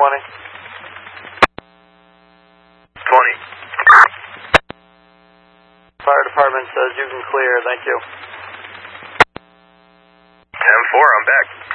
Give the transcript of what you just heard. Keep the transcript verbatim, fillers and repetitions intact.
twenty. twenty. Fire department says you can clear. Thank you. ten four, I'm back.